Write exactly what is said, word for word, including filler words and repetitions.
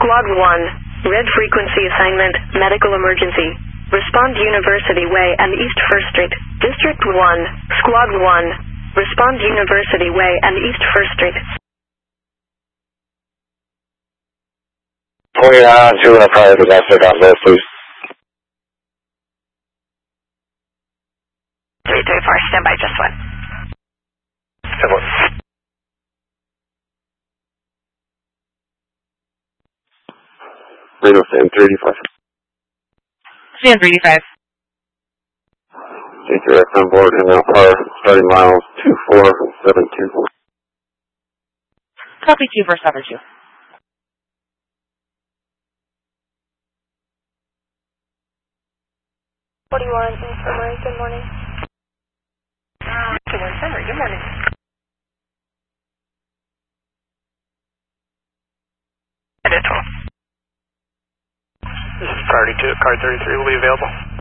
Squad one, red frequency assignment, medical emergency. Respond University Way and East First Street. District one, Squad one, respond University Way and East First Street. twenty-nine, two and a prior disaster downstairs, please. three three four, stand by, just one. Seven. Reno, stand three eighty-five. Stand three eighty-five. Take your X on board and now car starting miles two four seven two. Copy two four seven two. forty-one, Infirmary, good morning. Good morning, Infirmary, good morning. This is priority two, car thirty-three will be available.